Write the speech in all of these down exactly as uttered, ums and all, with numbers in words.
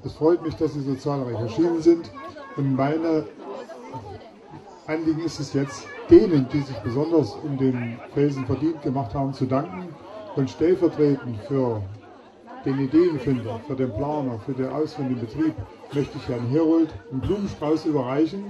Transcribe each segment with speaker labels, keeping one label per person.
Speaker 1: Es freut mich, dass Sie so zahlreich erschienen sind. Und meine Anliegen ist es jetzt, denen, die sich besonders um den Felsen verdient gemacht haben, zu danken und stellvertretend für den Ideenfinder, für den Planer, für den ausführenden Betrieb möchte ich Herrn Herold einen Blumenstrauß überreichen.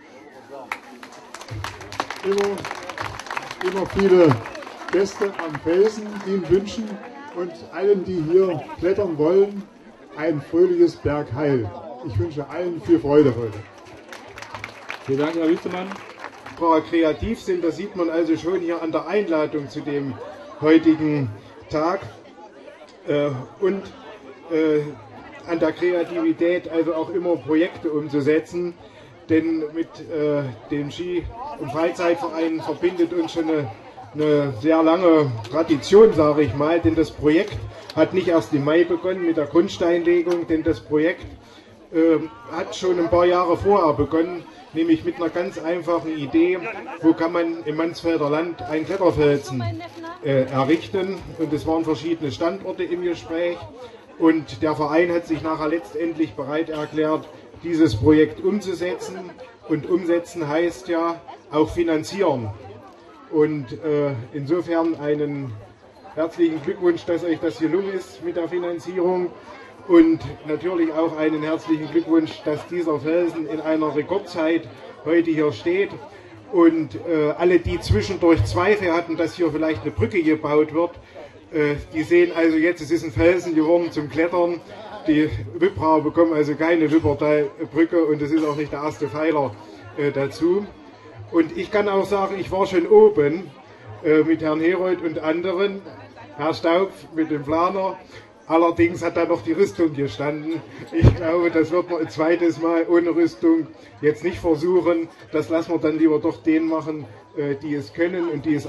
Speaker 1: Immer, immer viele Gäste am Felsen Ihnen wünschen und allen, die hier klettern wollen, ein fröhliches Bergheil. Ich wünsche allen viel Freude heute.
Speaker 2: Vielen Dank, Herr Wüstemann.
Speaker 3: Wenn wir kreativ sind, das sieht man also schon hier an der Einladung zu dem heutigen Tag äh, und äh, an der Kreativität, also auch immer Projekte umzusetzen, denn mit äh, dem Ski- und Freizeitverein verbindet uns schon eine, eine sehr lange Tradition, sage ich mal, denn das Projekt hat nicht erst im Mai begonnen mit der Grundsteinlegung, denn das Projekt äh, hat schon ein paar Jahre vorher begonnen, nämlich mit einer ganz einfachen Idee, wo kann man im Mansfelder Land ein Kletterfelsen äh, errichten, und es waren verschiedene Standorte im Gespräch und der Verein hat sich nachher letztendlich bereit erklärt, dieses Projekt umzusetzen, und umsetzen heißt ja auch finanzieren, und äh, insofern einen herzlichen Glückwunsch, dass euch das gelungen ist mit der Finanzierung. Und natürlich auch einen herzlichen Glückwunsch, dass dieser Felsen in einer Rekordzeit heute hier steht. Und äh, alle, die zwischendurch Zweifel hatten, dass hier vielleicht eine Brücke gebaut wird, äh, die sehen also jetzt, es ist ein Felsen geworden zum Klettern. Die Wipprauer bekommen also keine Wippertalbrücke, und es ist auch nicht der erste Pfeiler äh, dazu. Und ich kann auch sagen, ich war schon oben äh, mit Herrn Herold und anderen, Herr Staub mit dem Planer. Allerdings hat da noch die Rüstung gestanden. Ich glaube, das wird man ein zweites Mal ohne Rüstung jetzt nicht versuchen. Das lassen wir dann lieber doch denen machen, die es können und die es